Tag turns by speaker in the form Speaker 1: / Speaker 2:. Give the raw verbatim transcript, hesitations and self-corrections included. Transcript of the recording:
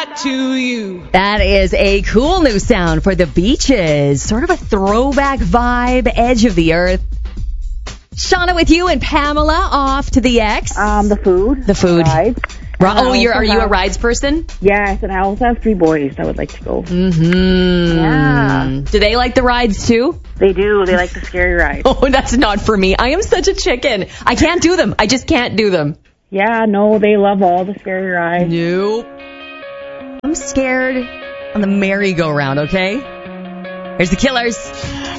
Speaker 1: that to you.
Speaker 2: That is a cool new sound for the beaches. Sort of a throwback vibe, edge of the earth. Shauna with you and Pamela off to the X.
Speaker 3: Um, the food.
Speaker 2: The food.
Speaker 3: Rides.
Speaker 2: Ri- oh, you're,
Speaker 3: also
Speaker 2: are you a
Speaker 3: have-
Speaker 2: rides person?
Speaker 3: Yes, and I also have three boys that would like to go.
Speaker 2: Mm-hmm.
Speaker 3: Yeah.
Speaker 2: Do they like the rides too?
Speaker 3: They do. They like the scary rides.
Speaker 2: Oh, that's not for me. I am such a chicken. I can't do them. I just can't do them.
Speaker 3: Yeah, no, they love all the scary rides.
Speaker 2: Nope. I'm scared on the merry-go-round, okay? Here's the Killers.